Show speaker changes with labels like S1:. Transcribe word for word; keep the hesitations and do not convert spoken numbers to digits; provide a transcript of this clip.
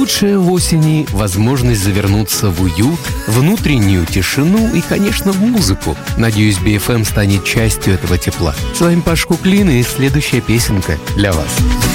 S1: Лучшее в осени — возможность завернуться в уют, внутреннюю тишину и, конечно, в музыку. Надеюсь, би эф эм станет частью этого тепла. С вами Паш Куклин, и следующая песенка для вас.